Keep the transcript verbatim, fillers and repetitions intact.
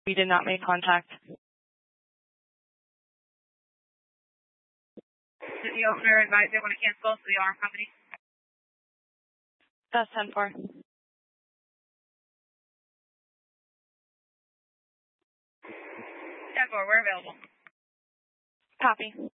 We did not make contact. The owner advised they want to cancel, so the alarm company. That's ten four. ten four, we're available. Copy.